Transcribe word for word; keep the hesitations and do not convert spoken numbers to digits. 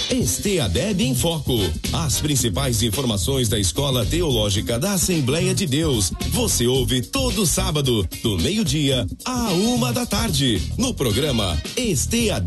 Esteadeb em Foco. As principais informações da Escola Teológica da Assembleia de Deus. Você ouve todo sábado, do meio-dia à uma da tarde, no programa Esteadeb